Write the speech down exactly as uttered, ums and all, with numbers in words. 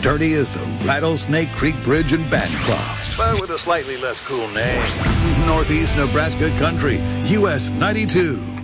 sturdy as the Rattlesnake Creek Bridge in Bancroft, but with a slightly less cool name. Northeast Nebraska Country, U S ninety-two.